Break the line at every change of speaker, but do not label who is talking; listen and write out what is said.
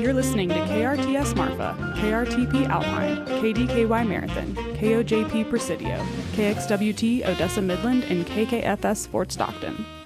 You're listening to KRTS Marfa, KRTP Alpine, KDKY Marathon, KOJP Presidio, KXWT Odessa Midland, and KKFS Fort Stockton.